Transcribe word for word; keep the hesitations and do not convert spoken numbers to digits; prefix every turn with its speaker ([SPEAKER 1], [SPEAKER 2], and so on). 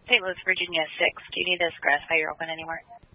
[SPEAKER 1] Saint Louis, Virginia six. Do you need this grass fire open anymore?